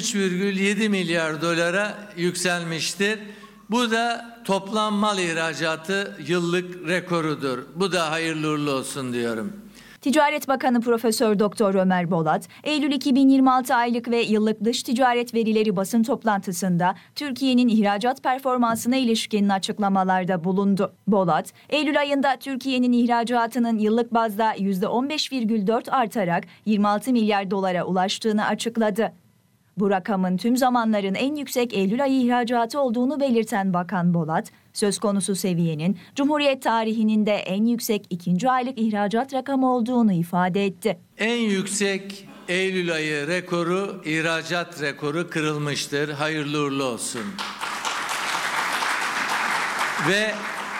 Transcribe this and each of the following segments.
3,7 milyar dolara yükselmiştir. Bu da toplam mal ihracatı yıllık rekorudur. Bu da hayırlı uğurlu olsun diyorum. Ticaret Bakanı Profesör Doktor Ömer Bolat, Eylül 2026 aylık ve yıllık dış ticaret verileri basın toplantısında Türkiye'nin ihracat performansına ilişkin açıklamalarda bulundu. Bolat, Eylül ayında Türkiye'nin ihracatının yıllık bazda %15,4 artarak 26 milyar dolara ulaştığını açıkladı. Bu rakamın tüm zamanların en yüksek Eylül ayı ihracatı olduğunu belirten Bakan Bolat, söz konusu seviyenin Cumhuriyet tarihinin de en yüksek ikinci aylık ihracat rakamı olduğunu ifade etti. En yüksek Eylül ayı rekoru, ihracat rekoru kırılmıştır. Hayırlı uğurlu olsun. Ve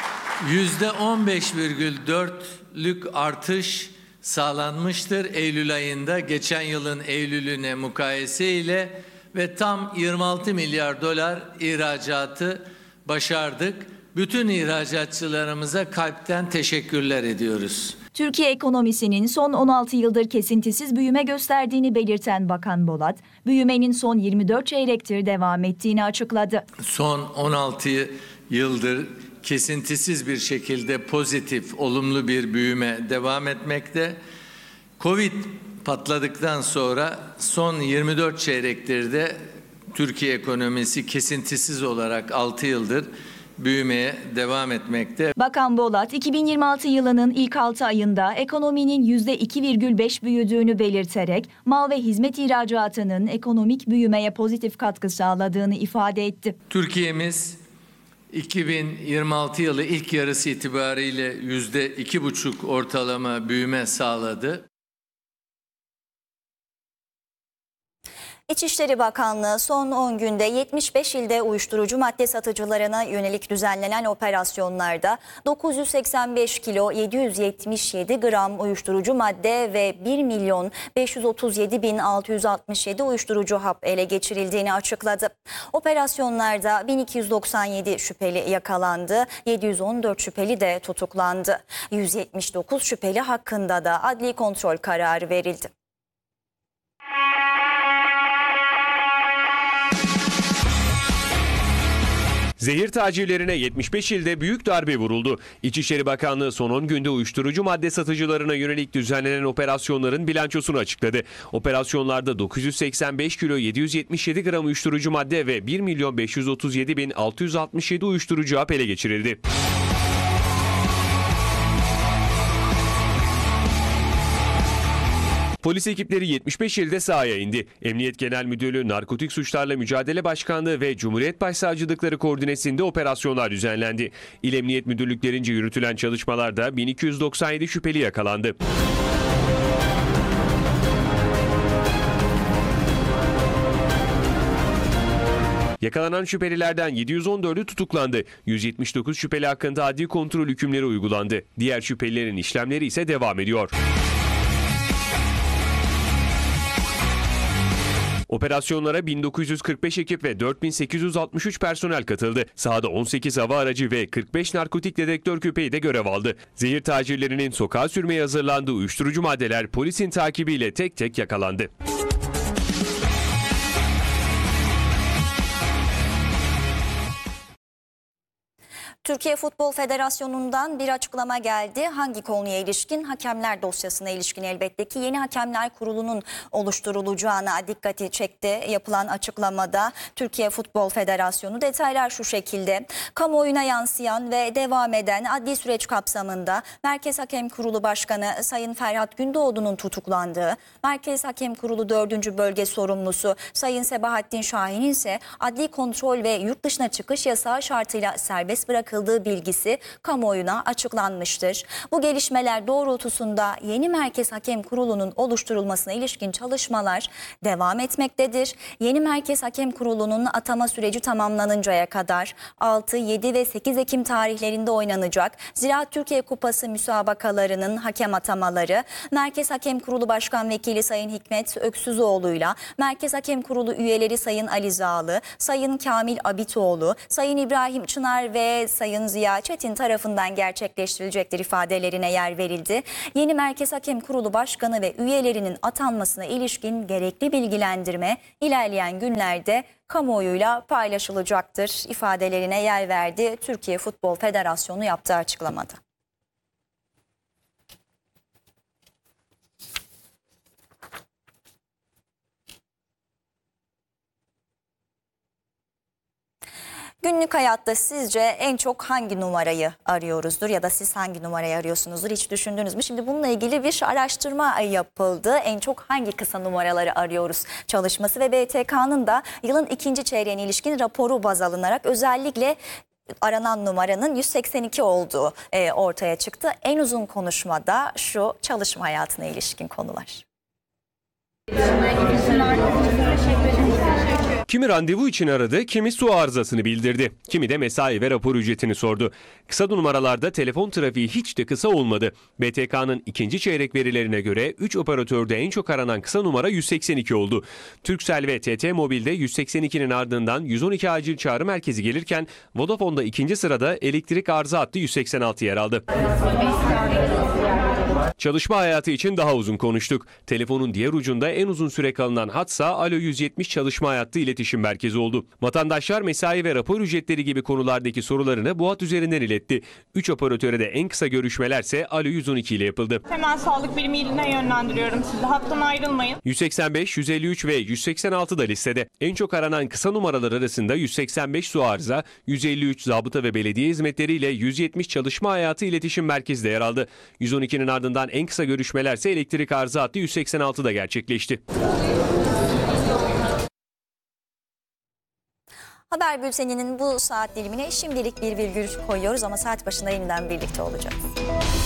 %15,4'lük artış sağlanmıştır Eylül ayında geçen yılın Eylül'üne mukayese ile ve tam 26 milyar dolar ihracatı başardık. Bütün ihracatçılarımıza kalpten teşekkürler ediyoruz. Türkiye ekonomisinin son 16 yıldır kesintisiz büyüme gösterdiğini belirten Bakan Bolat, büyümenin son 24 çeyrektir devam ettiğini açıkladı. Son 16 yıldır kesintisiz bir şekilde pozitif, olumlu bir büyüme devam etmekte. Covid patladıktan sonra son 24 çeyrektir de Türkiye ekonomisi kesintisiz olarak 6 yıldır büyümeye devam etmekte. Bakan Bolat, 2026 yılının ilk 6 ayında ekonominin %2,5 büyüdüğünü belirterek mal ve hizmet ihracatının ekonomik büyümeye pozitif katkı sağladığını ifade etti. Türkiye'miz 2026 yılı ilk yarısı itibariyle %2,5 ortalama büyüme sağladı. İçişleri Bakanlığı son 10 günde 75 ilde uyuşturucu madde satıcılarına yönelik düzenlenen operasyonlarda 985 kilo 777 gram uyuşturucu madde ve 1.537.667 uyuşturucu hap ele geçirildiğini açıkladı. Operasyonlarda 1297 şüpheli yakalandı, 714 şüpheli de tutuklandı. 179 şüpheli hakkında da adli kontrol kararı verildi. Zehir tacirlerine 75 ilde büyük darbe vuruldu. İçişleri Bakanlığı son 10 günde uyuşturucu madde satıcılarına yönelik düzenlenen operasyonların bilançosunu açıkladı. Operasyonlarda 985 kilo 777 gram uyuşturucu madde ve 1.537.667 uyuşturucu hap ele geçirildi. Polis ekipleri 75 ilde sahaya indi. Emniyet Genel Müdürlüğü Narkotik Suçlarla Mücadele Başkanlığı ve Cumhuriyet Başsavcılıkları koordinesinde operasyonlar düzenlendi. İl Emniyet Müdürlüklerince yürütülen çalışmalarda 1297 şüpheli yakalandı. Yakalanan şüphelilerden 714'ü tutuklandı. 179 şüpheli hakkında adli kontrol hükümleri uygulandı. Diğer şüphelilerin işlemleri ise devam ediyor. Operasyonlara 1945 ekip ve 4863 personel katıldı. Sahada 18 hava aracı ve 45 narkotik dedektör köpeği de görev aldı. Zehir tacirlerinin sokağa sürmeye hazırlandığı uyuşturucu maddeler polisin takibiyle tek tek yakalandı. Türkiye Futbol Federasyonu'ndan bir açıklama geldi. Hangi konuya ilişkin? Hakemler dosyasına ilişkin elbette ki yeni hakemler kurulunun oluşturulacağına dikkati çekti. Yapılan açıklamada Türkiye Futbol Federasyonu detaylar şu şekilde. Kamuoyuna yansıyan ve devam eden adli süreç kapsamında Merkez Hakem Kurulu Başkanı Sayın Ferhat Gündoğdu'nun tutuklandığı, Merkez Hakem Kurulu 4. Bölge Sorumlusu Sayın Sebahattin Şahin'in ise adli kontrol ve yurt dışına çıkış yasağı şartıyla serbest bırakıldığı bilgisi kamuoyuna açıklanmıştır. Bu gelişmeler doğrultusunda yeni Merkez Hakem Kurulu'nun oluşturulmasına ilişkin çalışmalar devam etmektedir. Yeni Merkez Hakem Kurulu'nun atama süreci tamamlanıncaya kadar 6, 7 ve 8 Ekim tarihlerinde oynanacak Ziraat Türkiye Kupası müsabakalarının hakem atamaları Merkez Hakem Kurulu Başkan Vekili Sayın Hikmet Öksüzoğlu'yla Merkez Hakem Kurulu üyeleri Sayın Ali Zağlı, Sayın Kamil Abitoğlu, Sayın İbrahim Çınar ve Sayın Sayın Ziya Çetin tarafından gerçekleştirilecektir ifadelerine yer verildi. Yeni Merkez Hakem Kurulu Başkanı ve üyelerinin atanmasına ilişkin gerekli bilgilendirme ilerleyen günlerde kamuoyuyla paylaşılacaktır ifadelerine yer verdi Türkiye Futbol Federasyonu yaptığı açıklamada. Günlük hayatta sizce en çok hangi numarayı arıyoruzdur ya da siz hangi numarayı arıyorsunuzdur, hiç düşündünüz mü? Şimdi bununla ilgili bir araştırma yapıldı. En çok hangi kısa numaraları arıyoruz çalışması ve BTK'nın da yılın ikinci çeyreğine ilişkin raporu baz alınarak özellikle aranan numaranın 182 olduğu ortaya çıktı. En uzun konuşmada şu çalışma hayatına ilişkin konular. Kimi randevu için aradı, kimi su arızasını bildirdi. Kimi de mesai ve rapor ücretini sordu. Kısa numaralarda telefon trafiği hiç de kısa olmadı. BTK'nın ikinci çeyrek verilerine göre 3 operatörde en çok aranan kısa numara 182 oldu. Turkcell ve TT Mobil'de 182'nin ardından 112 acil çağrı merkezi gelirken Vodafone'da ikinci sırada elektrik arıza hattı 186 yer aldı. Çalışma hayatı için daha uzun konuştuk. Telefonun diğer ucunda en uzun süre kalınan hatsa Alo 170 çalışma hayatı iletişim merkezi oldu. Vatandaşlar mesai ve rapor ücretleri gibi konulardaki sorularını bu hat üzerinden iletti. 3 operatöre de en kısa görüşmelerse Alo 112 ile yapıldı. Hemen sağlık birimi iline yönlendiriyorum sizi. Hattan ayrılmayın. 185, 153 ve 186 da listede. En çok aranan kısa numaralar arasında 185 su arıza, 153 zabıta ve belediye hizmetleri ile 170 çalışma hayatı iletişim merkezi de yer aldı. 112'nin ardından en kısa görüşmelerse elektrik arıza hattı 186'da gerçekleşti. Haber bülteninin bu saat dilimine şimdilik bir virgül koyuyoruz ama saat başında yeniden birlikte olacağız.